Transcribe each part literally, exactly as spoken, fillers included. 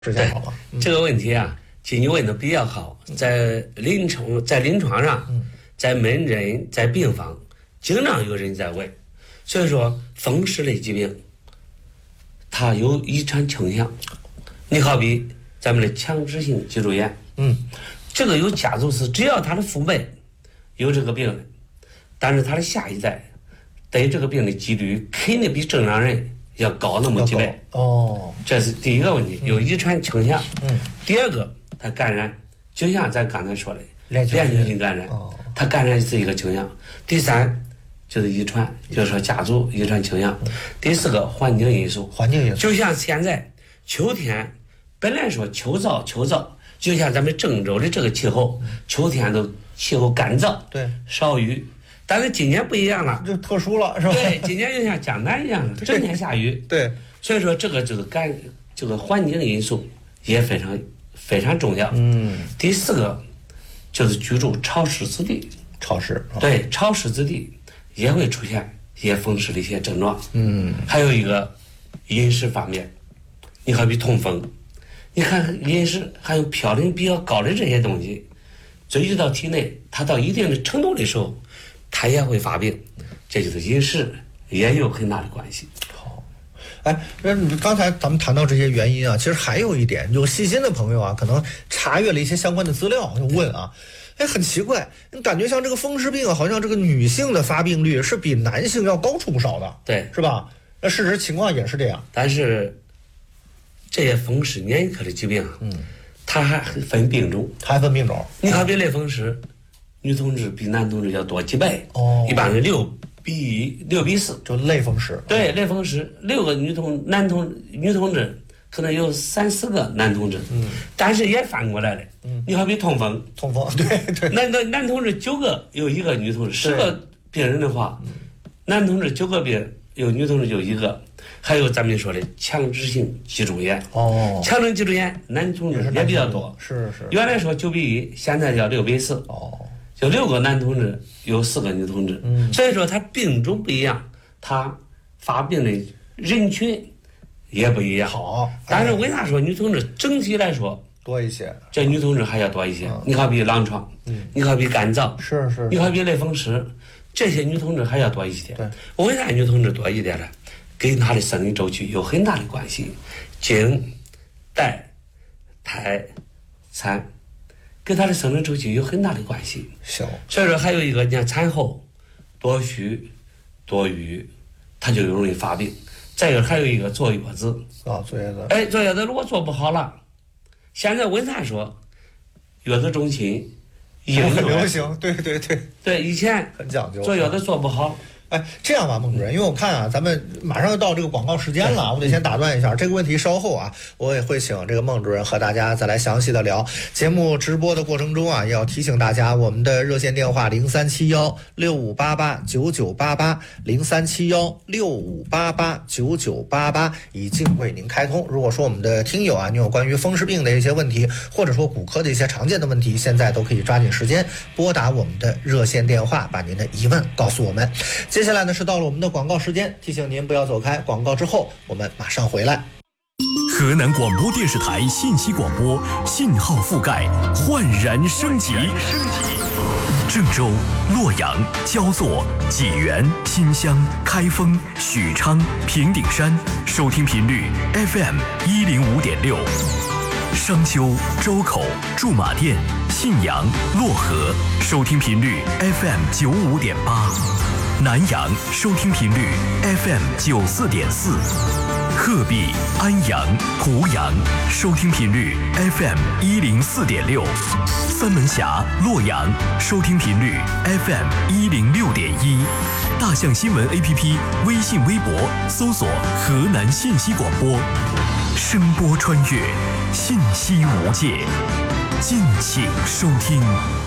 实现好吗？ 嗯、这个问题啊，其实你问的比较好，在临床在临床上，在门诊在病房，经常有人在问，所以说风湿类疾病，它有遗传倾向。你好比咱们的强直性脊柱炎，嗯，这个有家族史，只要他的父辈有这个病人，但是他的下一代得这个病的几率肯定比正常人要高那么几倍。 哦， 这是第一个问题，有遗传倾向。嗯，第二个，它感染，就像咱刚才说的，链球性感染，哦，它感染是一个倾向。第三就是遗传，就是说家族遗传倾向。第四个环境因素， 环境因素， 就像现在秋天。本来说秋燥秋燥，就像咱们郑州的这个气候，秋天都气候干燥， 对， 少雨。但是今年不一样了， 就特殊了，是吧？ 对，今年就像江南一样，整天下雨。 对， 所以说这个就是感这个环境因素也非常非常重要。嗯。第四个就是居住潮湿之地， 潮湿。 哦、对，潮湿之地也会出现一些风湿的一些症状。嗯。还有一个饮食方面，你好比痛风。你看饮食还有嘌呤比较高的这些东西追及到体内，它到一定的程度的时候它也会发病，这就是饮食也有很大的关系。 好，哎，那刚才咱们谈到这些原因啊，其实还有一点，有细心的朋友啊可能查阅了一些相关的资料就问啊，哎，很奇怪，你感觉像这个风湿病啊，好像这个女性的发病率是比男性要高出不少的， 对， 是吧？那事实情况也是这样， 但是这些风湿免疫科的疾病，嗯，它还分病种， 还分病种。 你好比类风湿，女同志比男同志要多几倍，哦，一般是六比一、六比四， 就类风湿。 对，类风湿六个女同男同女同志，可能有三四个男同志，嗯，但是也反过来了，嗯，你好比痛风， 痛风，对对， 男男男同志九个有一个女同志，十个病人的话，嗯、男同志九个病有女同志就一个。还有咱们说的强直性脊柱炎，哦，强直性脊柱炎男同志也比较多， 是是。 原来说九比一，现在叫六比四，哦，就六个男同志有四个女同志，嗯，所以说它病种不一样，它发病的人群也不一样。 好， 但是为啥说女同志整体来说多一些？ 这女同志还要多一些。嗯、你好比狼疮，嗯，你好比干燥， 是是， 你好比类风湿，这些女同志还要多一些。 对， 为啥女同志多一点呢？跟她的生理周期有很大的关系，经、带、胎、产，跟她的生理周期有很大的关系。 是。 所以说还有一个，你看产后多虚多瘀，它就容易发病。再一个还有一个坐月子啊，坐月子。 哎，坐月子如果做不好了，现在为啥说月子中心很流行？对对对对，以前很讲究， 坐月子做不好。 哎，这样吧，孟主任，因为我看啊，咱们马上要到这个广告时间了，我得先打断一下这个问题，稍后啊，我也会请这个孟主任和大家再来详细的聊。节目直播的过程中啊，也要提醒大家，我们的热线电话零三七幺六五八八九九八八零三七幺六五八八九九八八已经为您开通。如果说我们的听友啊，你有关于风湿病的一些问题，或者说骨科的一些常见的问题，现在都可以抓紧时间拨打我们的热线电话，把您的疑问告诉我们。接下来呢是到了我们的广告时间，提醒您不要走开，广告之后我们马上回来。 河南广播电视台信息广播信号覆盖焕然升级，郑州、洛阳、焦作、济源、新乡、开封、许昌、平顶山收听频率 F M 一零五点六，商丘、周口、驻马店、信阳、漯河收听频率 F M 九五点八。南阳收听频率 F M 九四点四，鹤壁、安阳、湖阳收听频率 F M 一零四点六，三门峡、洛阳收听频率 F M 一零六点一，大象新闻 A P P 微信微博搜索河南信息广播，声波穿越，信息无界，敬请收听。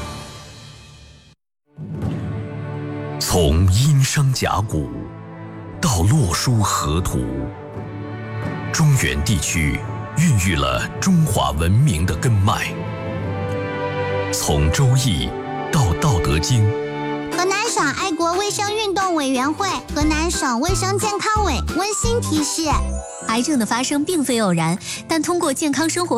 从殷商甲骨到洛书河图，中原地区孕育了中华文明的根脉。从周易到道德经， 河南省爱国卫生运动委员会、河南省卫生健康委温馨提示： 癌症的发生并非偶然，但通过健康生活